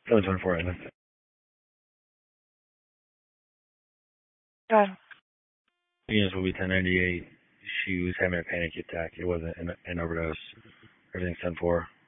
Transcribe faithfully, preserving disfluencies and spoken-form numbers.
seven twenty-four, Edna. Go ahead. Venus will be ten ninety-eight. She was having a panic attack. It wasn't an, an overdose. Everything's ten four.